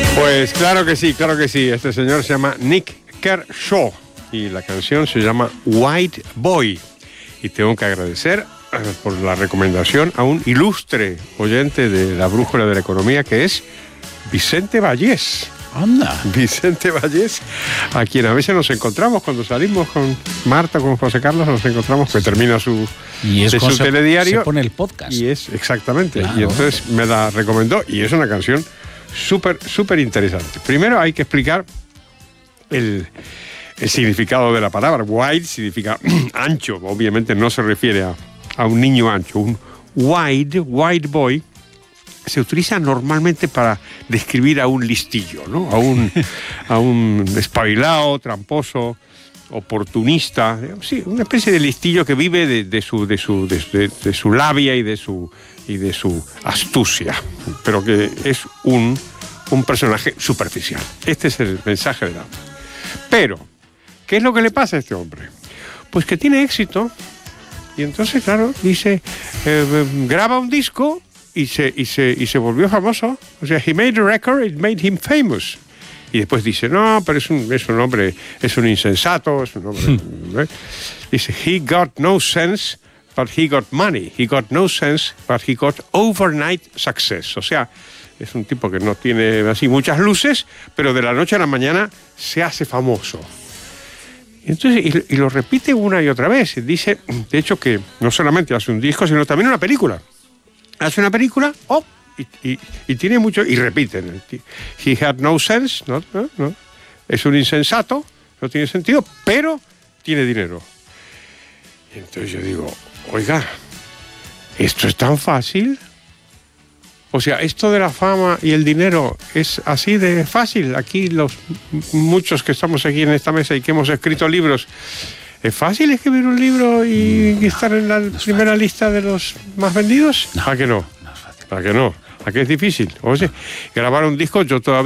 Pues claro que sí, claro que sí. Este señor se llama Nick Kershaw y la canción se llama White Boy. Y tengo que agradecer por la recomendación a un ilustre oyente de la Brújula de la Economía, que es Vicente Vallés. Anda. Vicente Vallés, a quien a veces nos encontramos cuando salimos con Marta, con José Carlos, nos encontramos, que termina su telediario. Se pone el podcast. Y es, exactamente. Claro. Y entonces me la recomendó y es una canción súper interesante. Primero hay que explicar el significado de la palabra. White significa ancho. Obviamente no se refiere a un niño ancho. Un white boy se utiliza normalmente para describir a un listillo, ¿no? A un espabilado, tramposo, oportunista. Sí, una especie de listillo que vive de su labia y de su astucia, pero que es un personaje superficial. Este es el mensaje de la... Pero, ¿qué es lo que le pasa a este hombre? Pues que tiene éxito y entonces, claro, dice, graba un disco y se volvió famoso. O sea, he made a record, it made him famous. Y después dice, no, pero es un hombre, es un insensato, es un hombre... Dice, he got no sense, but he got money. He got no sense, but he got overnight success. O sea, es un tipo que no tiene así muchas luces, pero de la noche a la mañana se hace famoso. Entonces, y lo repite una y otra vez. Dice, de hecho, que no solamente hace un disco, sino también una película. Hace una película, y tiene mucho, y repiten. He had no sense, no. Es un insensato, no tiene sentido, pero tiene dinero. Y entonces yo digo, oiga, ¿esto es tan fácil? O sea, esto de la fama y el dinero es así de fácil. Aquí muchos que estamos aquí en esta mesa y que hemos escrito libros, ¿es fácil escribir un libro y estar en la primera lista de los más vendidos? No. ¿A que no? No es fácil. ¿A que no? ¿A que es difícil? Oye, grabar un disco, yo todavía